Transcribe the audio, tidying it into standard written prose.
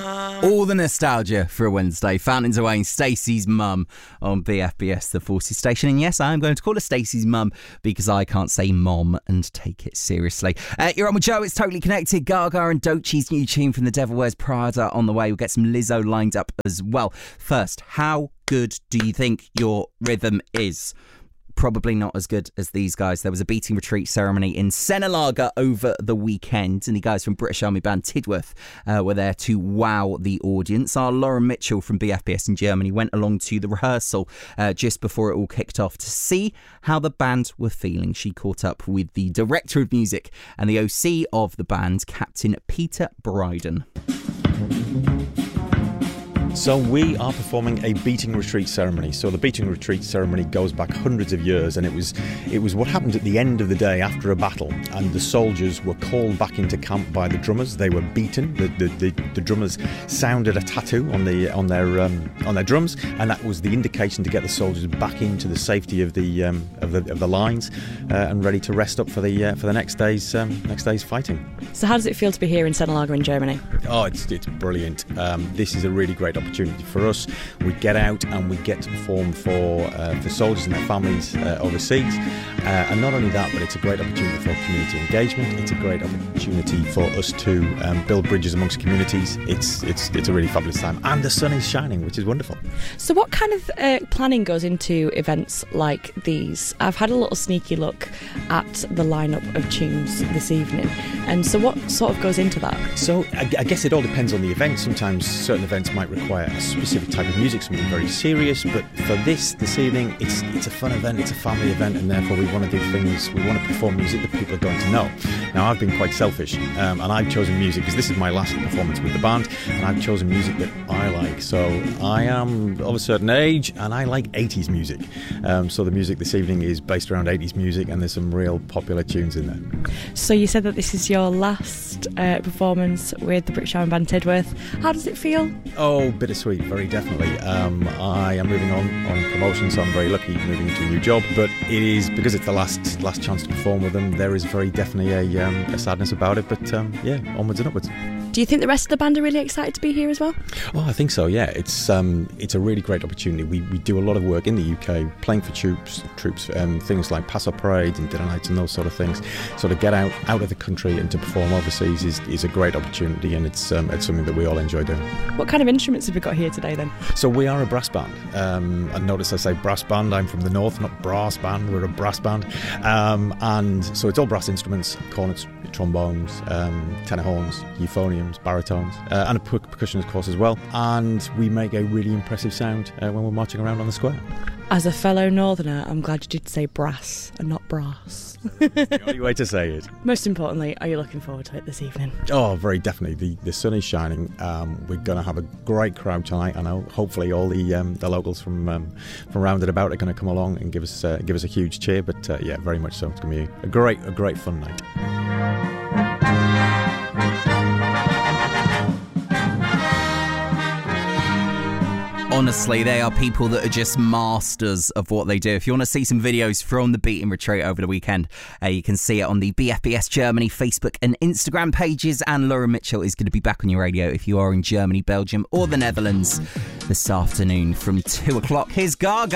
All the nostalgia for a Wednesday. Fountains Away and Stacey's mum on BFBS, the Forces station. And yes, I am going to call her Stacey's mum because I can't say mom and take it seriously. You're on with Joe. It's Totally Connected. Gaga and Doechie's new tune from The Devil Wears Prada on the way. We'll get some Lizzo lined up as well. First, how good do you think your rhythm is? Probably not as good as these guys. There was a beating retreat ceremony in Senalaga over the weekend, and the guys from British Army band Tidworth were there to wow the audience. Our Lauren Mitchell from BFBS in Germany went along to the rehearsal just before it all kicked off to see how the band were feeling. She caught up with the director of music and the OC of the band, Captain Peter Bryden. So we are performing a beating retreat ceremony. So the beating retreat ceremony goes back hundreds of years, and it was what happened at the end of the day after a battle, and the soldiers were called back into camp by the drummers. They were beaten. The drummers sounded a tattoo on their drums, and that was the indication to get the soldiers back into the safety of the lines and ready to rest up for the next day's fighting. So how does it feel to be here in Senalaga in Germany? Oh, it's brilliant. This is a really great opportunity for us. We get out and we get to perform for soldiers and their families overseas, and not only that, but it's a great opportunity for community engagement. It's a great opportunity for us to build bridges amongst communities. It's a really fabulous time, and the sun is shining, which is wonderful. So what kind of planning goes into events like these? I've had a little sneaky look at the lineup of tunes this evening, and so what sort of goes into that? So I guess it all depends on the event. Sometimes certain events might require a specific type of music, something very serious, but for this evening, it's a fun event, it's a family event, and therefore we want to do things, we want to perform music that people are going to know. Now, I've been quite selfish, and I've chosen music, because this is my last performance with the band, and I've chosen music that I like. So I am of a certain age, and I like 80s music. So the music this evening is based around 80s music, and there's some real popular tunes in there. So you said that this is your last performance with the British Army band Tidworth. How does it feel? Oh, bittersweet, very definitely. I am moving on promotion, so I'm very lucky moving into a new job, but it is, because it's the last chance to perform with them, there is very definitely a sadness about it, but yeah, onwards and upwards. Do you think the rest of the band are really excited to be here as well? Oh, I think so, yeah. It's a really great opportunity. We do a lot of work in the UK, playing for troops, things like Paso Parades and dinner nights and those sort of things. So to get out of the country and to perform overseas is a great opportunity, and it's something that we all enjoy doing. What kind of instruments have we got here today then? So we are a brass band. And notice I say brass band, I'm from the north, not brass band, we're a brass band. And so it's all brass instruments, cornets, trombones, tenor horns, euphoniums, baritones, and a percussion of course as well, and we make a really impressive sound when we're marching around on the square. As a fellow northerner, I'm glad you did say brass and not brass. The only way to say it. Most importantly, are you looking forward to it this evening? Oh, very definitely. The sun is shining. We're going to have a great crowd tonight. I know. Hopefully, all the locals from round and about are going to come along and give us a huge cheer. But yeah, very much so. It's going to be a great fun night. Honestly, they are people that are just masters of what they do. If you want to see some videos from the beating retreat over the weekend, you can see it on the BFBS Germany Facebook and Instagram pages. And Lauren Mitchell is going to be back on your radio if you are in Germany, Belgium or the Netherlands this afternoon from 2 o'clock. Here's Gaga.